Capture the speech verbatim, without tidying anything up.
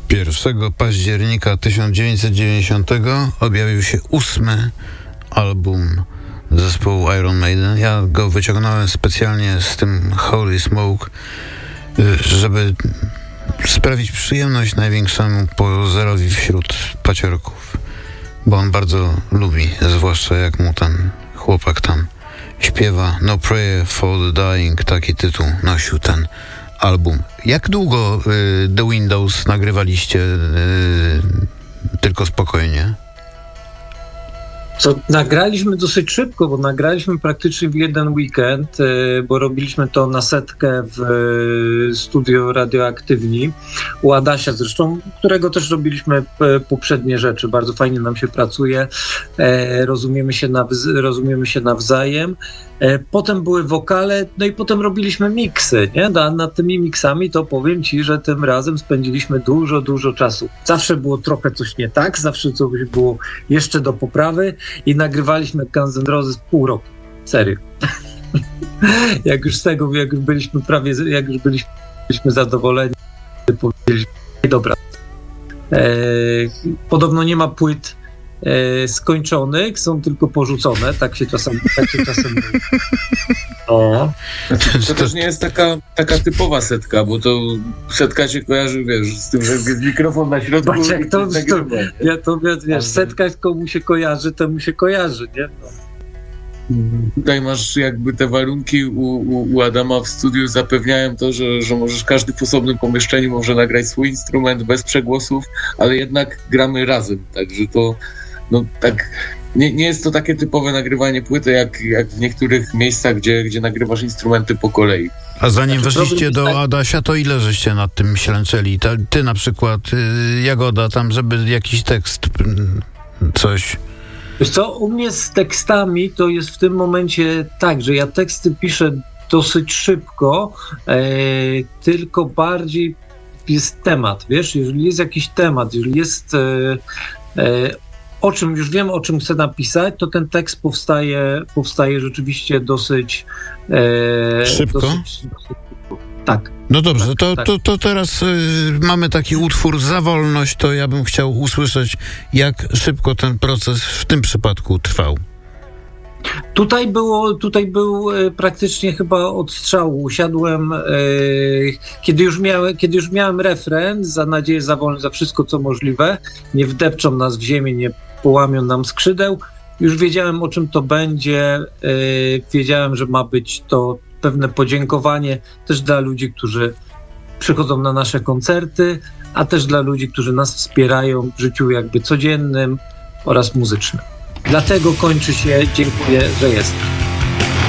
pierwszego października tysiąc dziewięćset dziewięćdziesiątego objawił się ósmy album zespołu Iron Maiden. Ja go wyciągnąłem specjalnie z tym Holy Smoke, żeby sprawić przyjemność największemu pozerowi wśród paciorków, bo on bardzo lubi, zwłaszcza jak mu ten chłopak tam śpiewa No Prayer for the Dying, taki tytuł nosił ten album. Jak długo y, The Windows nagrywaliście y, tylko spokojnie? Co, nagraliśmy dosyć szybko, bo nagraliśmy praktycznie w jeden weekend, y, bo robiliśmy to na setkę w y, studio Radioaktywni u Adasia zresztą, którego też robiliśmy y, poprzednie rzeczy. Bardzo fajnie nam się pracuje, y, rozumiemy się nawz- rozumiemy się nawzajem. Potem były wokale, no i potem robiliśmy miksy, nie? Na, nad tymi miksami to powiem ci, że tym razem spędziliśmy dużo, dużo czasu. Zawsze było trochę coś nie tak, zawsze coś było jeszcze do poprawy i nagrywaliśmy Guns N' Roses pół roku. Serio. Jak już z tego, jak już byliśmy prawie, jak już byliśmy, byliśmy zadowoleni, powiedzieliśmy, dobra. E, podobno nie ma płyt E, skończonych, są tylko porzucone, tak się czasem tak się czasem mówi. O. To też nie jest taka, taka typowa setka, bo to setka się kojarzy, wiesz, z tym, że jest mikrofon na środku. Patrz, jak to, to, ja to wiesz, setka komu się kojarzy, temu się kojarzy, nie? No. Tutaj masz jakby te warunki u, u, u Adama w studiu zapewniają to, że, że możesz każdy w osobnym pomieszczeniu może nagrać swój instrument bez przegłosów, ale jednak gramy razem, także to no tak, nie, nie jest to takie typowe nagrywanie płyty, jak, jak w niektórych miejscach, gdzie, gdzie nagrywasz instrumenty po kolei. A zanim znaczy, weszliście do Adasia, to ile żeście nad tym ślęczeli? Ta, ty na przykład, y, Jagoda, tam, żeby jakiś tekst, y, coś... Wiesz co, u mnie z tekstami to jest w tym momencie tak, że ja teksty piszę dosyć szybko, e, tylko bardziej jest temat, wiesz, jeżeli jest jakiś temat, jeżeli jest... E, e, o czym, już wiem, o czym chcę napisać, to ten tekst powstaje, powstaje rzeczywiście dosyć... E, szybko? Dosyć, dosyć, tak. No dobrze, tak, to, tak. to, to teraz y, mamy taki utwór Za wolność, to ja bym chciał usłyszeć, jak szybko ten proces w tym przypadku trwał. Tutaj było, tutaj był e, praktycznie chyba od strzału. Usiadłem, e, kiedy, już miałem, kiedy już miałem refren, za nadzieję, za wolność, za wszystko, co możliwe, nie wdepczą nas w ziemię, nie połamią nam skrzydeł. Już wiedziałem, o czym to będzie. E, wiedziałem, że ma być to pewne podziękowanie też dla ludzi, którzy przychodzą na nasze koncerty, a też dla ludzi, którzy nas wspierają w życiu jakby codziennym oraz muzycznym. Dlatego kończy się Dziękuję, że jestem.